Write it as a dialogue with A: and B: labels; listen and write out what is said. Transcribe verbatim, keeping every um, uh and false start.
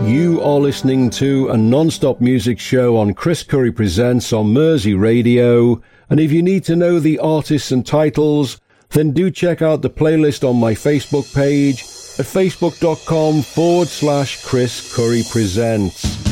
A: You are listening to a non-stop music show on Chris Curry Presents on Mersey Radio, and if you need to know the artists and titles, then do check out the playlist on my Facebook page at facebook.com forward slash Chris Curry Presents.